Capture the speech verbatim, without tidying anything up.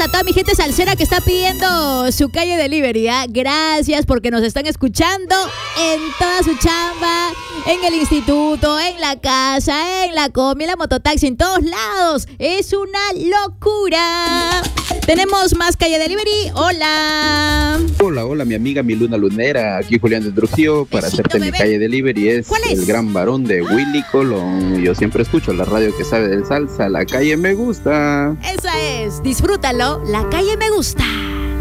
a toda mi gente salsera que está pidiendo su calle delivery, ¿eh? Gracias porque nos están escuchando en toda su chamba, en el instituto, en la casa, en la combi, en la mototaxi, en todos lados. Es una locura. Tenemos más calle delivery. Hola. Hola, hola, mi amiga, mi luna lunera. Aquí Julián de Trujillo para Besito, hacerte bebé. mi calle delivery. Es, ¿Cuál es? el gran varón de Willy Colón. Yo siempre escucho la radio que sabe del salsa. La calle me gusta. Esa es. Disfrútalo. La calle me gusta.